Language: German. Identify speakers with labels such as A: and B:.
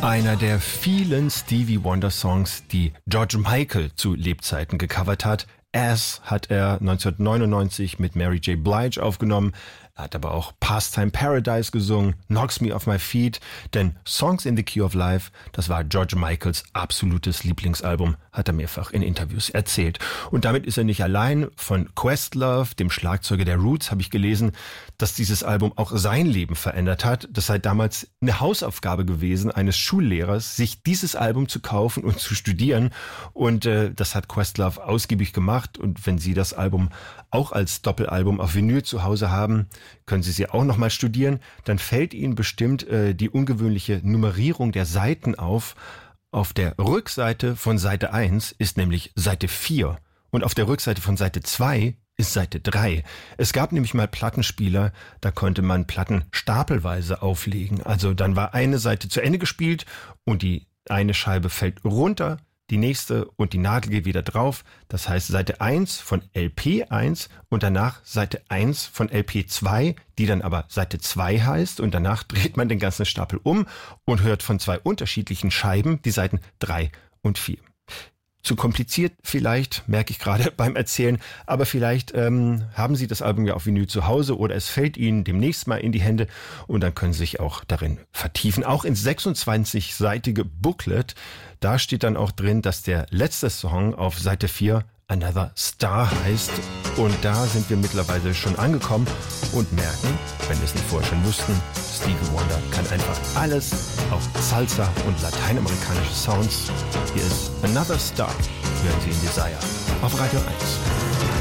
A: Einer der vielen Stevie Wonder Songs, die George Michael zu Lebzeiten gecovert hat. As hat er 1999 mit Mary J. Blige aufgenommen. Er hat aber auch Pastime Paradise gesungen, Knocks Me Off My Feet, denn Songs in the Key of Life, das war George Michaels absolutes Lieblingsalbum, hat er mehrfach in Interviews erzählt. Und damit ist er nicht allein. Von Questlove, dem Schlagzeuger der Roots, habe ich gelesen, dass dieses Album auch sein Leben verändert hat. Das sei damals eine Hausaufgabe gewesen eines Schullehrers, sich dieses Album zu kaufen und zu studieren. Und das hat Questlove ausgiebig gemacht. Und wenn Sie das Album auch als Doppelalbum auf Vinyl zu Hause haben, können Sie auch nochmal studieren. Dann fällt Ihnen bestimmt die ungewöhnliche Nummerierung der Seiten auf. Auf der Rückseite von Seite 1 ist nämlich Seite 4 und auf der Rückseite von Seite 2 ist Seite 3. Es gab nämlich mal Plattenspieler, da konnte man Platten stapelweise auflegen. Also dann war eine Seite zu Ende gespielt und die eine Scheibe fällt runter, die nächste und die Nadel geht wieder drauf. Das heißt Seite 1 von LP 1 und danach Seite 1 von LP 2, die dann aber Seite 2 heißt. Und danach dreht man den ganzen Stapel um und hört von zwei unterschiedlichen Scheiben die Seiten 3 und 4. Zu kompliziert vielleicht, merke ich gerade beim Erzählen, aber vielleicht haben Sie das Album ja auf Vinyl zu Hause oder es fällt Ihnen demnächst mal in die Hände und dann können Sie sich auch darin vertiefen. Auch ins 26-seitige Booklet, da steht dann auch drin, dass der letzte Song auf Seite 4 Another Star heißt. Und da sind wir mittlerweile schon angekommen und merken, wenn wir es nicht vorher schon wussten, Stevie Wonder kann einfach alles, auch Salsa und lateinamerikanische Sounds. Hier ist Another Star, hören Sie in Desire auf Radio 1.